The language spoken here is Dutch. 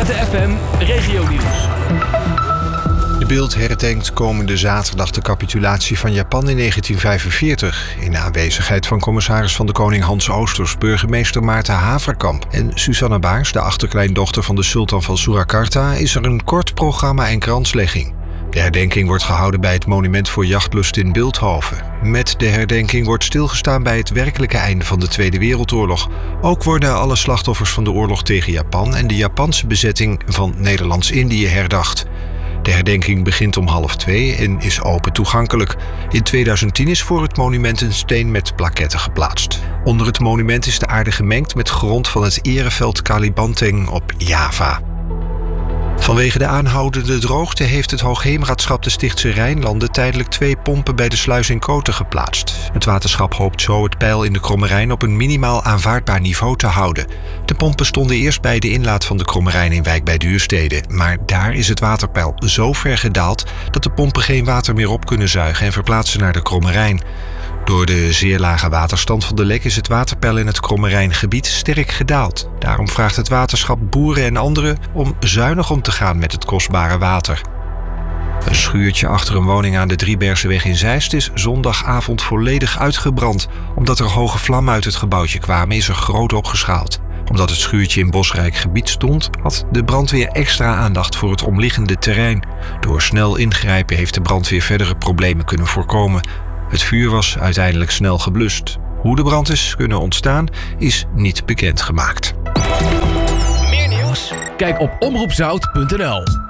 FM Regionieuws. De Bild herdenkt komende zaterdag de capitulatie van Japan in 1945. In de aanwezigheid van commissaris van de Koning Hans Oosters, burgemeester Maarten Haverkamp en Susanna Baars, de achterkleindochter van de sultan van Surakarta, is er een kort programma en kranslegging. De herdenking wordt gehouden bij het Monument voor Jachtlust in Bilthoven. Met de herdenking wordt stilgestaan bij het werkelijke einde van de Tweede Wereldoorlog. Ook worden alle slachtoffers van de oorlog tegen Japan en de Japanse bezetting van Nederlands-Indië herdacht. De herdenking begint om 13:30 en is open toegankelijk. In 2010 is voor het monument een steen met plaketten geplaatst. Onder het monument is de aarde gemengd met grond van het ereveld Kalibanteng op Java. Vanwege de aanhoudende droogte heeft het Hoogheemraadschap de Stichtse Rijnlanden tijdelijk 2 pompen bij de sluis in Koten geplaatst. Het waterschap hoopt zo het peil in de Kromme Rijn op een minimaal aanvaardbaar niveau te houden. De pompen stonden eerst bij de inlaat van de Kromme Rijn in Wijk bij Duurstede, maar daar is het waterpeil zo ver gedaald dat de pompen geen water meer op kunnen zuigen en verplaatsen naar de Kromme Rijn. Door de zeer lage waterstand van de Lek is het waterpeil in het Kromme Rijngebied sterk gedaald. Daarom vraagt het waterschap boeren en anderen om zuinig om te gaan met het kostbare water. Een schuurtje achter een woning aan de Driebergseweg in Zeist is zondagavond volledig uitgebrand. Omdat er hoge vlammen uit het gebouwtje kwamen, is er groot opgeschaald. Omdat het schuurtje in bosrijk gebied stond, had de brandweer extra aandacht voor het omliggende terrein. Door snel ingrijpen heeft de brandweer verdere problemen kunnen voorkomen. Het vuur was uiteindelijk snel geblust. Hoe de brand is kunnen ontstaan, is niet bekendgemaakt. Meer nieuws? Kijk op omroepzout.nl.